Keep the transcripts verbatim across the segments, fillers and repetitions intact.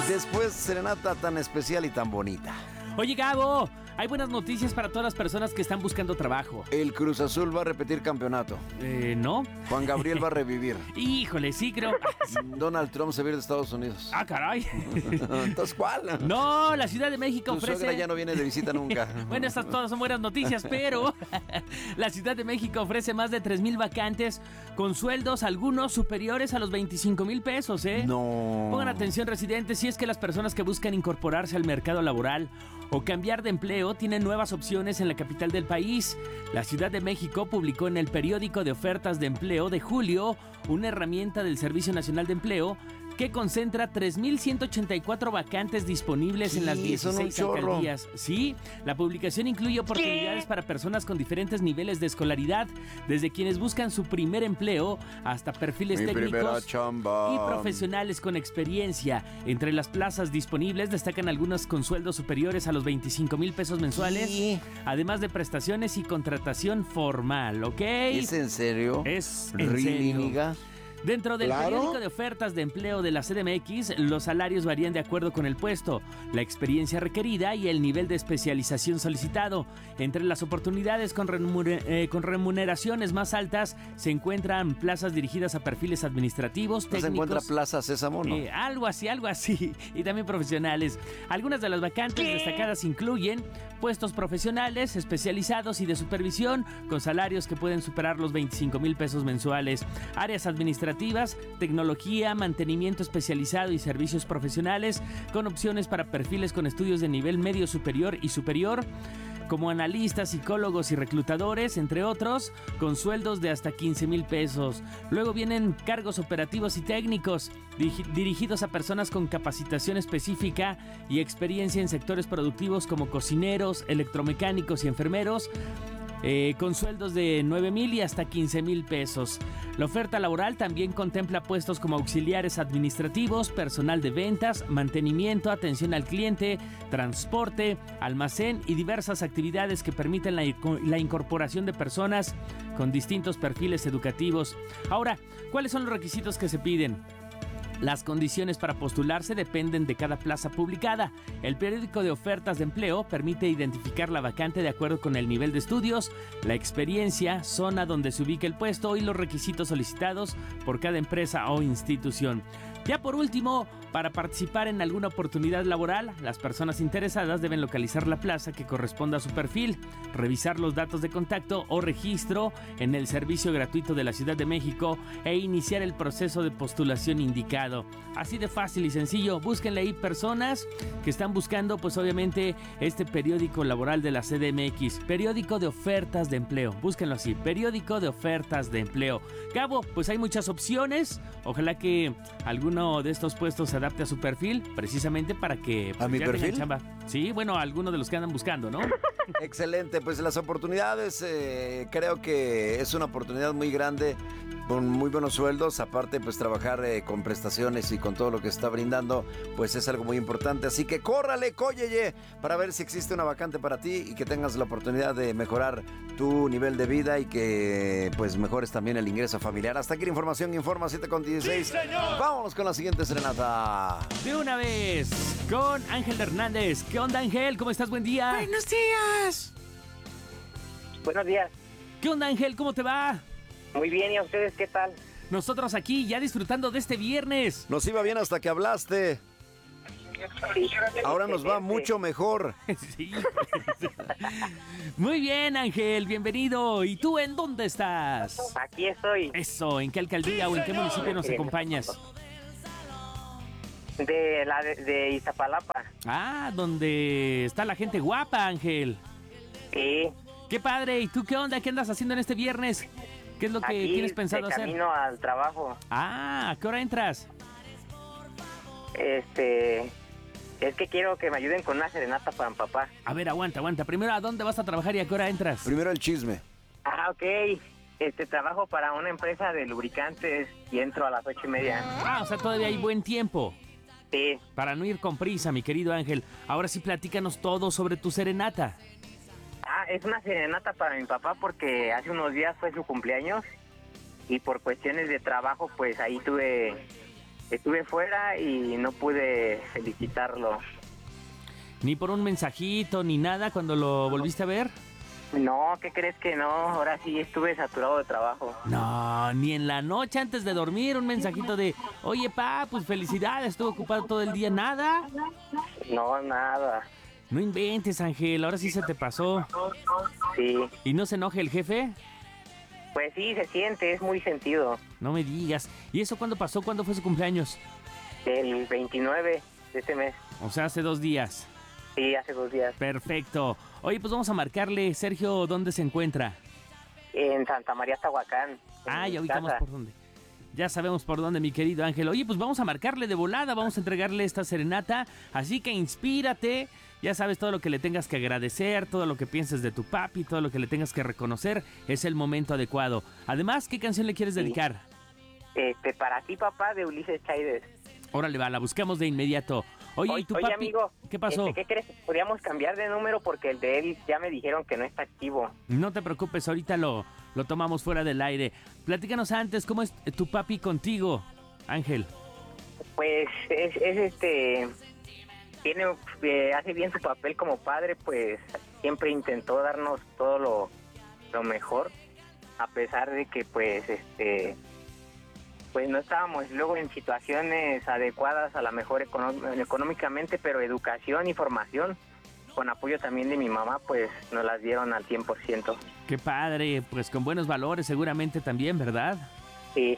Después, serenata tan especial y tan bonita. Oye, Gabo, hay buenas noticias para todas las personas que están buscando trabajo. El Cruz Azul va a repetir campeonato. Eh, ¿no? Juan Gabriel va a revivir. Híjole, sí, creo. Donald Trump se va a ir de Estados Unidos. Ah, caray. Entonces, ¿cuál? No, la Ciudad de México Tu ofrece... suegra ya no viene de visita nunca. Bueno, estas todas son buenas noticias, pero la Ciudad de México ofrece más de tres mil vacantes con sueldos, algunos superiores a los veinticinco mil pesos, ¿eh? No. Pongan atención, residentes, si es que las personas que buscan incorporarse al mercado laboral o cambiar de empleo tienen nuevas opciones en la capital del país. La Ciudad de México publicó en el periódico de ofertas de empleo de julio una herramienta del Servicio Nacional de Empleo que concentra tres mil ciento ochenta y cuatro vacantes disponibles sí, en las dieciséis alcaldías. Sí, la publicación incluye oportunidades ¿Qué? para personas con diferentes niveles de escolaridad, desde quienes buscan su primer empleo hasta perfiles Mi técnicos chamba. y profesionales con experiencia. Entre las plazas disponibles destacan algunas con sueldos superiores a los veinticinco mil pesos mensuales, ¿Qué? además de prestaciones y contratación formal, ¿ok? ¿Es en serio? Es en ¿Really, serio. niga? Dentro del ¿Claro? periódico de ofertas de empleo de la C D M X, los salarios varían de acuerdo con el puesto, la experiencia requerida y el nivel de especialización solicitado. Entre las oportunidades con, remuner- eh, con remuneraciones más altas se encuentran plazas dirigidas a perfiles administrativos, ¿No técnicos... se encuentra Plaza Sésamo, no? Eh, algo así, algo así. Y también profesionales. Algunas de las vacantes ¿Qué? destacadas incluyen puestos profesionales, especializados y de supervisión, con salarios que pueden superar los veinticinco mil pesos mensuales. Áreas administrativas, tecnología, mantenimiento especializado y servicios profesionales, con opciones para perfiles con estudios de nivel medio superior y superior, como analistas, psicólogos y reclutadores, entre otros, con sueldos de hasta quince mil pesos. Luego vienen cargos operativos y técnicos, dirigi- dirigidos a personas con capacitación específica y experiencia en sectores productivos como cocineros, electromecánicos y enfermeros, Eh, con sueldos de nueve mil y hasta quince mil pesos. La oferta laboral también contempla puestos como auxiliares administrativos, personal de ventas, mantenimiento, atención al cliente, transporte, almacén y diversas actividades que permiten la, la incorporación de personas con distintos perfiles educativos. Ahora, ¿cuáles son los requisitos que se piden? Las condiciones para postularse dependen de cada plaza publicada. El periódico de ofertas de empleo permite identificar la vacante de acuerdo con el nivel de estudios, la experiencia, zona donde se ubica el puesto y los requisitos solicitados por cada empresa o institución. Ya por último, para participar en alguna oportunidad laboral, las personas interesadas deben localizar la plaza que corresponda a su perfil, revisar los datos de contacto o registro en el servicio gratuito de la Ciudad de México e iniciar el proceso de postulación indicado. Así de fácil y sencillo. Búsquenle ahí personas que están buscando, pues obviamente, este periódico laboral de la C D M X, periódico de ofertas de empleo. Búsquenlo así, periódico de ofertas de empleo. Gabo, pues hay muchas opciones. Ojalá que alguno de estos puestos se adapte a su perfil, precisamente para que... ¿A mi ya tengan perfil? chamba. Sí, bueno, alguno de los que andan buscando, ¿no? Excelente, pues las oportunidades, eh, creo que es una oportunidad muy grande, con muy buenos sueldos. Aparte, pues trabajar eh, con prestaciones y con todo lo que está brindando, pues es algo muy importante. Así que córrale, cóyeye, para ver si existe una vacante para ti y que tengas la oportunidad de mejorar tu nivel de vida y que pues mejores también el ingreso familiar. Hasta aquí la información, Informa siete con dieciséis. ¡Sí, señor! Vámonos con la siguiente serenata. De una vez, con Ángel Hernández. ¿Qué onda, Ángel? ¿Cómo estás? Buen día. Buenos días. Buenos días. ¿Qué onda, Ángel? ¿Cómo te va? Muy bien, ¿y a ustedes qué tal? Nosotros aquí ya disfrutando de este viernes. Nos iba bien hasta que hablaste. Sí. Ahora nos va mucho mejor. Sí. Muy bien, Ángel, bienvenido. ¿Y tú en dónde estás? Aquí estoy. Eso, ¿en qué alcaldía o en qué municipio nos acompañas? De la de, de Iztapalapa. Ah, donde está la gente guapa, Ángel. Sí. Qué padre. ¿Y tú qué onda? ¿Qué andas haciendo en este viernes? ¿Qué es lo que Aquí, tienes pensado de hacer? camino al trabajo. Ah, ¿a qué hora entras? Este... Es que quiero que me ayuden con una serenata para mi papá. A ver, aguanta, aguanta. Primero, ¿a dónde vas a trabajar y a qué hora entras? Primero el chisme. Ah, ok. Este, trabajo para una empresa de lubricantes y entro a las ocho y media. Ah, o sea, todavía hay buen tiempo. Sí. Para no ir con prisa, mi querido Ángel. Ahora sí, platícanos todo sobre tu serenata. Ah, es una serenata para mi papá porque hace unos días fue su cumpleaños y por cuestiones de trabajo, pues ahí tuve estuve fuera y no pude felicitarlo. Ni por un mensajito, ni nada cuando lo volviste a ver. No, ¿qué crees que no? Ahora sí estuve saturado de trabajo. No, ni en la noche antes de dormir un mensajito de, oye, pa, pues felicidades, estuve ocupado todo el día, nada. No, nada. No inventes, Ángel, ahora sí se te pasó. Sí. ¿Y no se enoja el jefe? Pues sí, se siente, es muy sentido. No me digas. ¿Y eso cuándo pasó? ¿Cuándo fue su cumpleaños? El veintinueve de este mes. O sea, hace dos días. Sí, hace dos días. Perfecto. Oye, pues vamos a marcarle, Sergio, ¿dónde se encuentra? En Santa María, Tahuacán. Ah, ya mi ubicamos casa. por dónde. Ya sabemos por dónde, mi querido Ángel. Oye, pues vamos a marcarle de volada, vamos a entregarle esta serenata. Así que inspírate. Ya sabes todo lo que le tengas que agradecer, todo lo que pienses de tu papi, todo lo que le tengas que reconocer. Es el momento adecuado. Además, ¿qué canción le quieres dedicar? Este, para ti, papá, de Ulises Chaides. Órale, va, la buscamos de inmediato. Oye, ¿y tu Oye, papi? amigo, ¿Qué pasó? Este, ¿qué crees? Podríamos cambiar de número porque el de él ya me dijeron que no está activo. No te preocupes, ahorita lo, lo tomamos fuera del aire. Platícanos antes, ¿cómo es tu papi contigo, Ángel? Pues es, es este... Tiene, eh, hace bien su papel como padre, pues siempre intentó darnos todo lo, lo mejor, a pesar de que pues este pues no estábamos luego en situaciones adecuadas, a lo mejor econo- económicamente, pero educación y formación, con apoyo también de mi mamá, pues nos las dieron al cien por ciento. Qué padre, pues con buenos valores seguramente también, ¿verdad? Sí.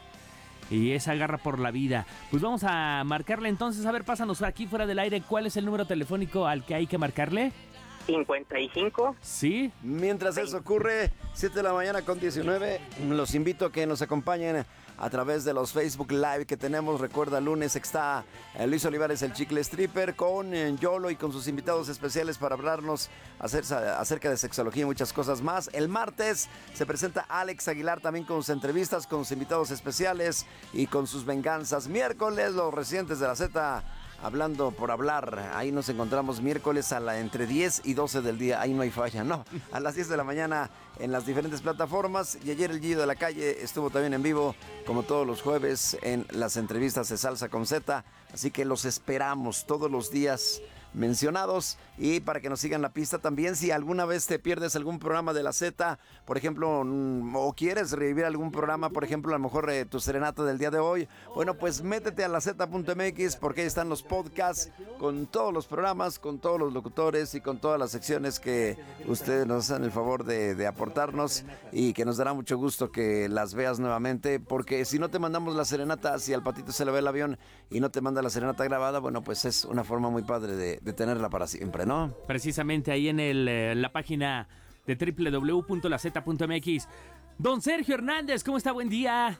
Y esa garra por la vida. Pues vamos a marcarle entonces. A ver, pásanos aquí fuera del aire. ¿Cuál es el número telefónico al que hay que marcarle? cincuenta y cinco. ¿Sí? Mientras eso ocurre, siete de la mañana con diecinueve, los invito a que nos acompañen a través de los Facebook Live que tenemos. Recuerda, el lunes está eh, Luis Olivares, el Chicle Stripper, con eh, Yolo y con sus invitados especiales para hablarnos acerca, acerca de sexología y muchas cosas más. El martes se presenta Alex Aguilar también con sus entrevistas, con sus invitados especiales y con sus venganzas. Miércoles, los residentes de la Z hablando por hablar. Ahí nos encontramos miércoles a la entre diez y doce del día. Ahí no hay falla, no. A las diez de la mañana en las diferentes plataformas. Y ayer el Gillo de la Calle estuvo también en vivo, como todos los jueves, en las entrevistas de Salsa con Z. Así que los esperamos todos los días mencionados, y para que nos sigan la pista también. Si alguna vez te pierdes algún programa de la Z, por ejemplo, o quieres revivir algún programa, por ejemplo, a lo mejor eh, tu serenata del día de hoy, bueno, pues métete a la Z punto M X, porque ahí están los podcasts con todos los programas, con todos los locutores y con todas las secciones que ustedes nos hacen el favor de, de aportarnos, y que nos dará mucho gusto que las veas nuevamente, porque si no te mandamos la serenata, si al patito se le ve el avión y no te manda la serenata grabada, bueno, pues es una forma muy padre de de tenerla para siempre, ¿no? Precisamente ahí en el, eh, la página de doble u doble u doble u punto la zeta punto eme equis. Don Sergio Hernández, ¿cómo está? Buen día.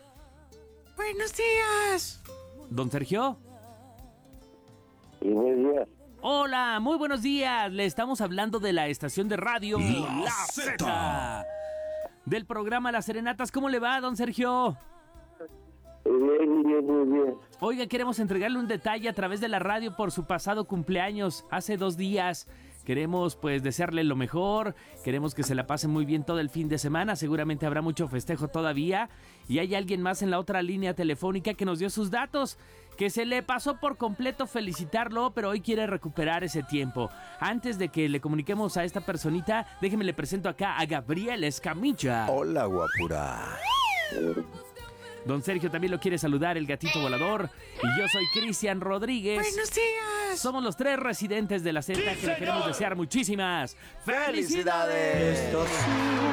Buenos días. Don Sergio. Y buenos días. Hola, muy buenos días. Le estamos hablando de la estación de radio La Zeta. del programa Las Serenatas. ¿Cómo le va, don Sergio? Bien, bien, bien, bien. Oiga, queremos entregarle un detalle a través de la radio por su pasado cumpleaños, hace dos días. Queremos, pues, desearle lo mejor. Queremos que se la pase muy bien todo el fin de semana. Seguramente habrá mucho festejo todavía. Y hay alguien más en la otra línea telefónica que nos dio sus datos, que se le pasó por completo felicitarlo, pero hoy quiere recuperar ese tiempo. Antes de que le comuniquemos a esta personita, déjeme le presento acá a Gabriel Escamilla. Hola, guapura. Don Sergio también lo quiere saludar, el gatito volador. Y yo soy Cristian Rodríguez. Buenos días. Somos los tres residentes de la Z que le queremos desear muchísimas felicidades. ¡Felicidades!